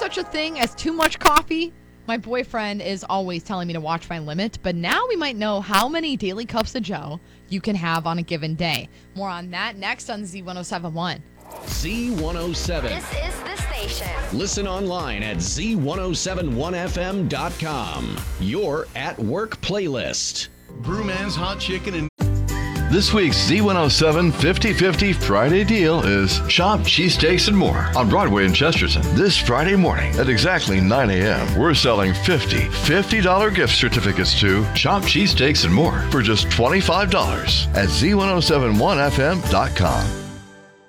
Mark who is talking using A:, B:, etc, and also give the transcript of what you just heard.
A: such a thing as too much coffee? My boyfriend is always telling me to watch my limit, but now we might know how many daily cups of Joe you can have on a given day. More on that next on Z1071.
B: Z107.
C: This is the station.
B: Listen online at Z1071FM.com. Your at work playlist.
D: Brewman's Hot Chicken and
E: This week's Z107 50-50 Friday deal is Shop Cheesesteaks and More on Broadway in Chesterton. This Friday morning at exactly 9 a.m., we're selling $50 gift certificates to Shop Cheesesteaks and More for just $25 at Z1071FM.com.